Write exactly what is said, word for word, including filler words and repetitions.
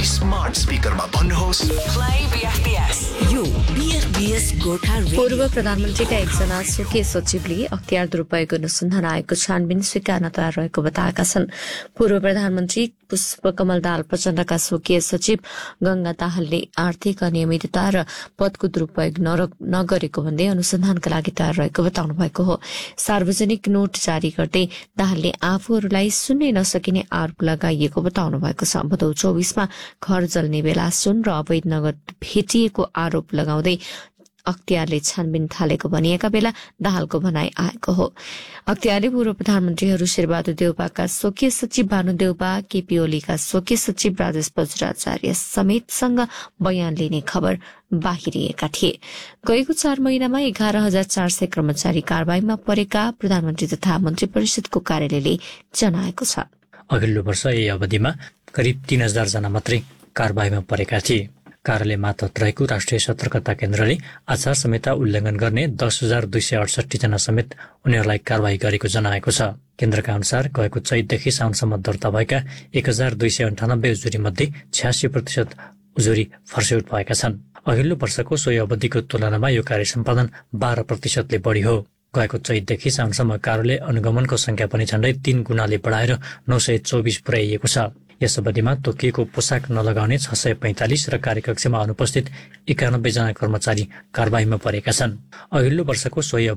Smart स्पिकरमा भन्नुहोस् Play B F B S. यो बीएफबीएस Gorkha radio. पूर्व प्रधानमन्त्रीका एकजना स्वकीय सचिवले अख्तियार दुरूपयोग अनुसन्धान आयोगको छानबिन स्वीकार्न तयार रहेको बताएका छन्। पूर्व प्रधानमन्त्री पुष्पकमल दाहाल प्रचण्डका स्वकीय सचिव गंगा दाहालले आर्थिक अनियमितता र पदको दुरूपयोग नगरेको भन्दै अनुसन्धानका लागि तयार रहेको बताउनु भएको हो। सार्वजनिक नोट जारी गर्दै दाहालले आफूहरूलाई सुन्नै नसकिने आरोप लगाइएको बताउनु भएको छ। भदौ चौबीसमा घर जल्ने बेला सुन र अवैध नगद भेटिएको आरोप लगाउँदै अख्तियारले छानबिन थालेको भनिएका बेला दाहालको भनाई आएको हो। अख्तियारले पूर्व प्रधानमन्त्रीहरू शेरबहादुर देउपाका स्वकीय सचिव भानु देउपा, केपी ओलीका स्वकीय सचिव राजेश बज्राचार्य समेतसँग बयान लिने खबर बाहिरिएका थिए। गएको चार महिनामा एघार हजार चार सय कर्मचारी कारवाहीमा परेका प्रधानमन्त्री तथा मन्त्री परिषदको कार्यालयले जनाएको छ। अघिल्लो वर्ष यही अवधिमा करिब तीन हजार जना मात्रै कारवाहीमा परेका थिए। कार्यालय मातहत रहेको राष्ट्रिय सतर्कता केन्द्रले आचार संहिता उल्लङ्घन गर्ने दस हजार दुई सय अडसठी जना समेत उनीहरूलाई कारवाही गरेको जनाएको छ। केन्द्रका अनुसार गएको चैतदेखि साउनसम्म दर्ता भएका एक हजार दुई सय अन्ठानब्बे उजुरी मध्ये छ्यासी प्रतिशत उजुरी फर्स्यौट भएका छन्। अघिल्लो वर्षको सोही अवधिको तुलनामा यो कार्य सम्पादन बाह्र प्रतिशतले बढी हो। गएको चैतदेखि साउनसम्म कार्यालय अनुगमनको संख्या पनि झण्डै तीन गुणाले बढाएर नौ सय चौबिस पुर्याइएको छ। यस अवधिमा तोकिएको पोसाक नलगाउने छ सय पैंतालिस र कार्यकक्षमा अनुपस्थित एकानब्बे जना कर्मचारी कारवाहीमा परेका छन्। अघिल्लो वर्षको सोही